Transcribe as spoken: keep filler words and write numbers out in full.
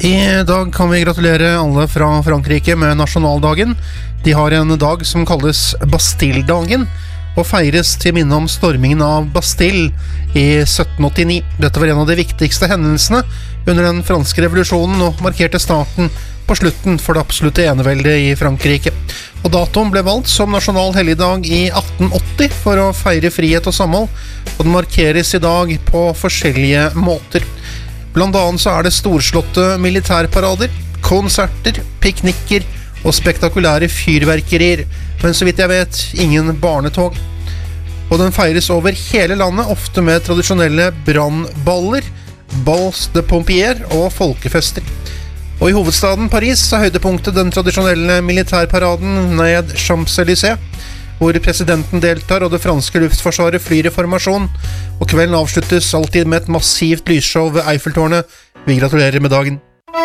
I dag kan vi gratulere alle fra Frankrike med nasjonaldagen. De har en dag som kalles Bastille-dagen, og feires til minne om stormingen av Bastille i sytten åttini. Dette var en av de viktigste hendelsene under den franske revolusjonen, og markerte starten på slutten for det absolutte eneveldet i Frankrike. Og datoen ble valgt som nasjonal helligdag i atten åtti for å feire frihet og samhold, og den markeres i dag på forskjellige måter. Blant annet så er det storslåtte militærparader, konserter, piknikker og spektakulære fyrverkerier, men så vidt jeg vet, ingen barnetog. Og den feires over hele landet, ofte med tradisjonelle brannballer, balles de pompiers og folkefester. Og i hovedstaden Paris er høydepunktet den tradisjonelle militærparaden ned Champs-Élysées, hvor presidenten deltar og det franske luftforsvaret flyr i formasjon, og kvelden avsluttes alltid med et massivt lysshow ved Eiffeltårnet. Vi gratulerer med dagen.